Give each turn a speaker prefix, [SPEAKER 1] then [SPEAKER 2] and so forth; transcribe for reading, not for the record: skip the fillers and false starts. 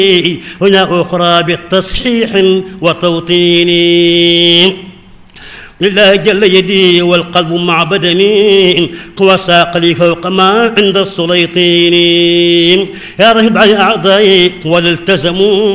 [SPEAKER 1] هنا أخرى بالتصحيح وتوطين. لله جل يدي والقلب مع بدني وساق لي فوق ما عند السليطين. يا رهب عن أعضائي والالتزموا